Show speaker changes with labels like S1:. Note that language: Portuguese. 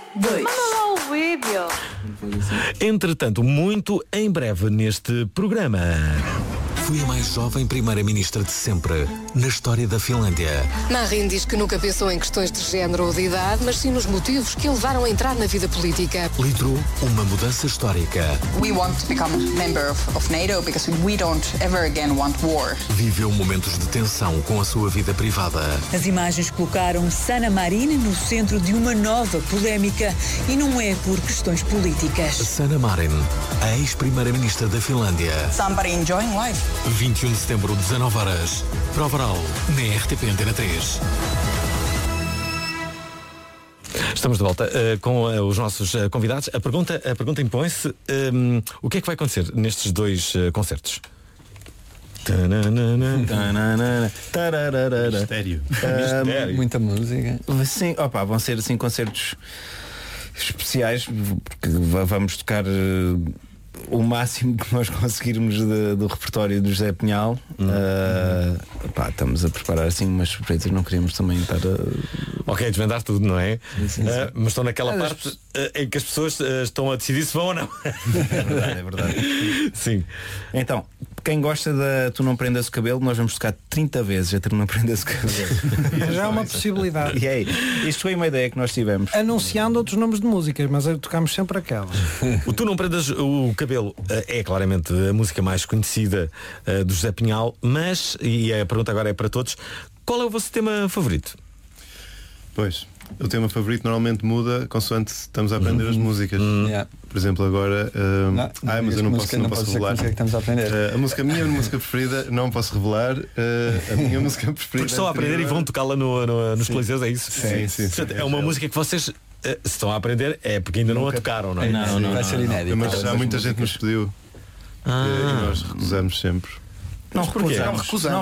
S1: 2.
S2: Manda lá o vídeo.
S3: Entretanto, muito em breve neste programa.
S4: Fui a mais jovem primeira-ministra de sempre na história da Finlândia.
S5: Marin diz que nunca pensou em questões de género ou de idade, mas sim nos motivos que o levaram a entrar na vida política.
S4: Liderou uma mudança histórica.
S6: We want to become a member of NATO because we don't ever again want war.
S4: Viveu momentos de tensão com a sua vida privada.
S1: As imagens colocaram Sanna Marin no centro de uma nova polémica e não é por questões políticas.
S4: Sanna Marin, a ex-primeira-ministra da Finlândia.
S6: Somebody enjoying life.
S4: 21 de setembro, 19 horas. Prova oral na RTP Antena 3.
S3: Estamos de volta com os nossos convidados. A pergunta impõe-se, o que é que vai acontecer nestes dois concertos?
S7: Mistério.
S8: Muita música.
S7: Sim, vão ser assim concertos especiais, porque vamos tocar o máximo que nós conseguirmos do repertório do José Pinhal. Estamos a preparar assim umas surpresas, não queremos também estar
S3: Ok, desvendar tudo, não é? Mas estão naquela parte em que as pessoas estão a decidir se vão ou não.
S7: É verdade.
S3: Sim.
S7: Então, quem gosta da Tu Não Prendas o Cabelo, nós vamos tocar 30 vezes a Tu Não Prendas o Cabelo.
S9: Já é uma possibilidade.
S7: E aí, isto foi uma ideia que nós tivemos.
S9: Anunciando outros nomes de músicas, mas tocamos sempre aquela.
S3: O Tu Não Prendas o Cabelo é claramente a música mais conhecida do José Pinhal, mas, e a pergunta agora é para todos, qual é o vosso tema favorito?
S10: Pois, o tema favorito normalmente muda consoante estamos a aprender as músicas. Por exemplo, agora mas eu não posso revelar. A minha música preferida não posso revelar. A minha música preferida.
S3: Porque estão a aprender e vão tocá-la nos coliseus, é isso?
S10: Sim.
S3: Portanto, é uma música que vocês se estão a aprender é porque ainda não a tocaram, não é?
S8: Não, vai ser inédito.
S10: Mas já muita gente nos pediu e nós recusamos sempre.
S7: Não recusamos.